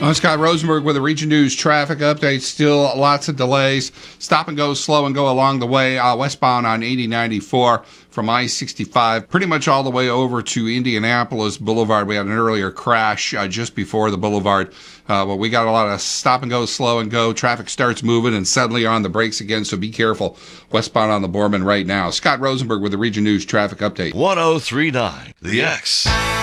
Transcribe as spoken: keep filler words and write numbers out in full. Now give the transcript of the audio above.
I'm Scott Rosenberg with a Region News traffic update. Still lots of delays. Stop and go, slow and go along the way. Uh, westbound on eighty ninety-four from I sixty-five, pretty much all the way over to Indianapolis Boulevard. We had an earlier crash uh, just before the boulevard, uh, but we got a lot of stop and go, slow and go. Traffic starts moving and suddenly on the brakes again, so be careful westbound on the Borman right now. Scott Rosenberg with the Region News traffic update. one oh three point nine The X.